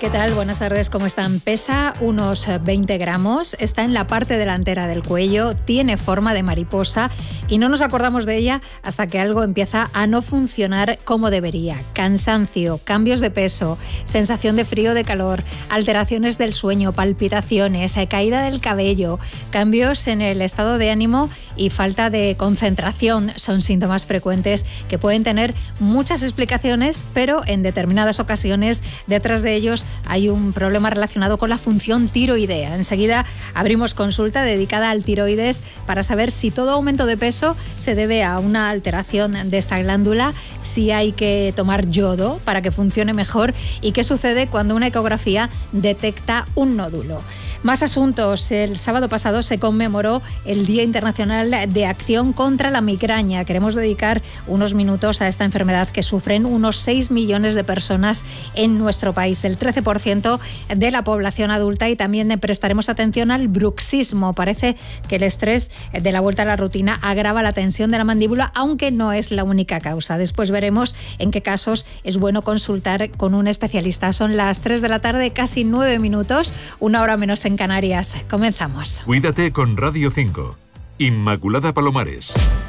¿Qué tal? Buenas tardes, ¿cómo están? Pesa unos 20 gramos, está en la parte delantera del cuello, tiene forma de mariposa y no nos acordamos de ella hasta que algo empieza a no funcionar como debería. Cansancio, cambios de peso, sensación de frío, de calor, alteraciones del sueño, palpitaciones, caída del cabello, cambios en el estado de ánimo y falta de concentración son síntomas frecuentes que pueden tener muchas explicaciones, pero en determinadas ocasiones detrás de ellos hay un problema relacionado con la función tiroidea. Enseguida abrimos consulta dedicada al tiroides para saber si todo aumento de peso se debe a una alteración de esta glándula, si hay que tomar yodo para que funcione mejor y qué sucede cuando una ecografía detecta un nódulo. Más asuntos. El sábado pasado se conmemoró el Día Internacional de Acción contra la Migraña. Queremos dedicar unos minutos a esta enfermedad que sufren unos 6 millones de personas en nuestro país, el 13% de la población adulta, y también prestaremos atención al bruxismo. Parece que el estrés de la vuelta a la rutina agrava la tensión de la mandíbula, aunque no es la única causa. Después veremos en qué casos es bueno consultar con un especialista. Son las 3 de la tarde, casi 9 minutos, una hora menos en Canarias. Comenzamos. Cuídate con Radio 5. Inmaculada Palomares.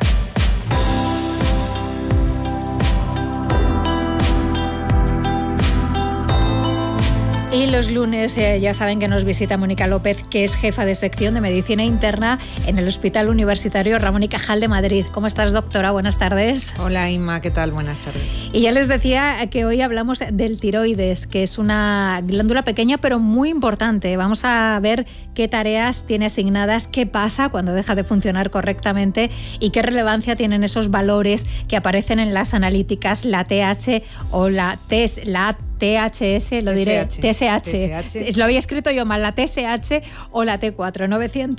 Y los lunes ya saben que nos visita Mónica López, que es jefa de sección de Medicina Interna en el Hospital Universitario Ramón y Cajal de Madrid. ¿Cómo estás, doctora? Buenas tardes. Hola, Inma, ¿qué tal? Buenas tardes. Y ya les decía que hoy hablamos del tiroides, que es una glándula pequeña pero muy importante. Vamos a ver qué tareas tiene asignadas, qué pasa cuando deja de funcionar correctamente y qué relevancia tienen esos valores que aparecen en las analíticas, la TH o la THS, lo diré, TSH. Lo había escrito yo mal, la TSH o la T4.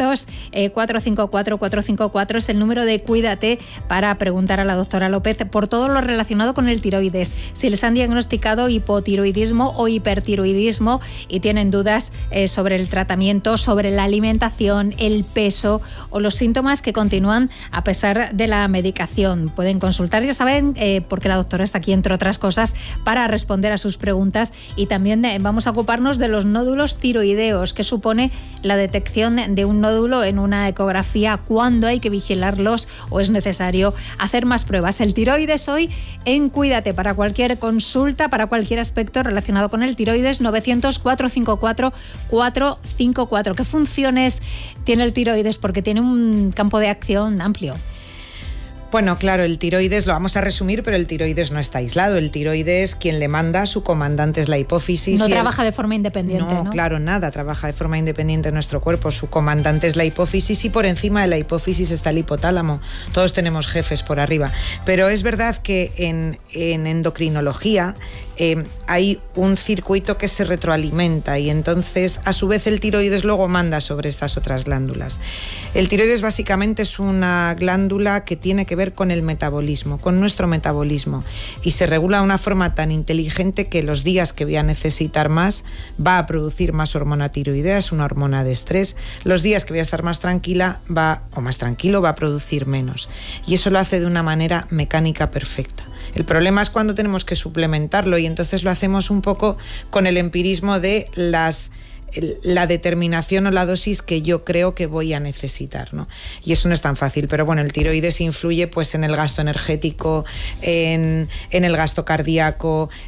900-454-454 es el número de Cuídate para preguntar a la doctora López por todo lo relacionado con el tiroides. Si les han diagnosticado hipotiroidismo o hipertiroidismo y tienen dudas sobre el tratamiento, sobre la alimentación, el peso o los síntomas que continúan a pesar de la medicación. Pueden consultar, ya saben, porque la doctora está aquí, entre otras cosas, para responder a sus preguntas, y también vamos a ocuparnos de los nódulos tiroideos, que supone la detección de un nódulo en una ecografía, cuándo hay que vigilarlos o es necesario hacer más pruebas. El tiroides hoy en Cuídate, para cualquier consulta, para cualquier aspecto relacionado con el tiroides. 900-454-454. ¿Qué funciones tiene el tiroides? Porque tiene un campo de acción amplio. Bueno, claro, el tiroides lo vamos a resumir, pero el tiroides no está aislado. El tiroides, quien le manda, su comandante es la hipófisis. No trabaja de forma independiente, ¿no? Claro, nada trabaja de forma independiente en nuestro cuerpo. Su comandante es la hipófisis y por encima de la hipófisis está el hipotálamo. Todos tenemos jefes por arriba. Pero es verdad que en endocrinología hay un circuito que se retroalimenta y entonces a su vez el tiroides luego manda sobre estas otras glándulas. El tiroides básicamente es una glándula que tiene que ver con el metabolismo, con nuestro metabolismo, y se regula de una forma tan inteligente que los días que voy a necesitar más va a producir más hormona tiroidea, es una hormona de estrés. Los días que voy a estar más tranquila más tranquilo va a producir menos, y eso lo hace de una manera mecánica perfecta. El problema es cuando tenemos que suplementarlo, y entonces lo hacemos un poco con el empirismo de la determinación o la dosis que yo creo que voy a necesitar, ¿no? Y eso no es tan fácil, pero bueno, el tiroides influye pues en el gasto energético, en el gasto cardíaco,